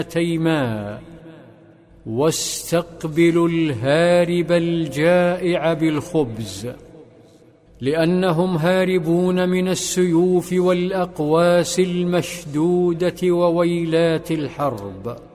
تيماء، واستقبلوا الهارب الجائع بالخبز، لأنهم هاربون من السيوف والأقواس المشدودة وويلات الحرب.